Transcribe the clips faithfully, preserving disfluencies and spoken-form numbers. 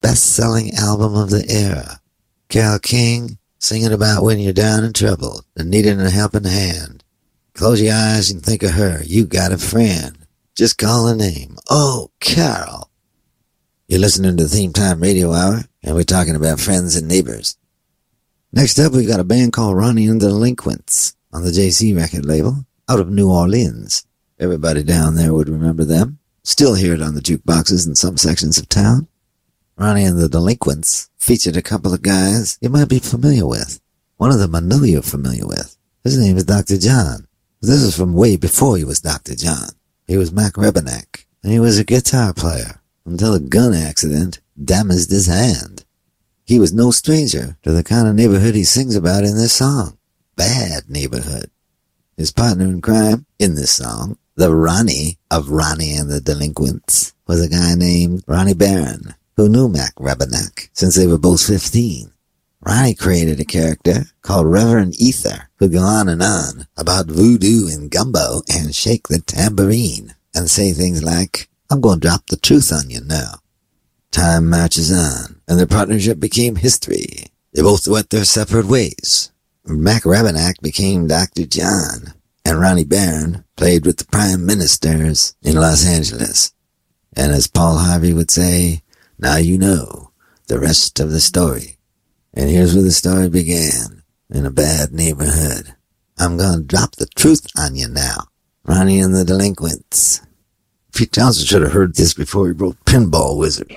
best-selling album of the era. Carole King singing about when you're down and troubled and needing a helping hand. Close your eyes and think of her. You got a friend. Just call her name. Oh, Carol. You're listening to the Theme Time Radio Hour, and we're talking about friends and neighbors. Next up, we got a band called Ronnie and the Delinquents on the J C record label out of New Orleans. Everybody down there would remember them. Still hear it on the jukeboxes in some sections of town. Ronnie and the Delinquents featured a couple of guys you might be familiar with. One of them I know you're familiar with. His name is Doctor John. This is from way before he was Doctor John. He was Mac Rebennack, and he was a guitar player until a gun accident damaged his hand. He was no stranger to the kind of neighborhood he sings about in this song. Bad neighborhood. His partner in crime in this song, the Ronnie of Ronnie and the Delinquents, was a guy named Ronnie Barron, who knew Mac Rebennack since they were both fifteen. Ronnie created a character called Reverend Ether, who'd go on and on about voodoo and gumbo and shake the tambourine and say things like, I'm going to drop the truth on you now. Time marches on, and their partnership became history. They both went their separate ways. Mac Rebennack became Doctor John, and Ronnie Barron played with the prime ministers in Los Angeles. And as Paul Harvey would say, now you know the rest of the story. And here's where the story began, in a bad neighborhood. I'm gonna drop the truth on you now. Ronnie and the Delinquents. Pete Townsend should have heard this before he wrote Pinball Wizard.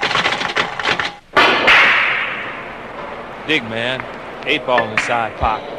Dig, man. Eight ball in the side pocket.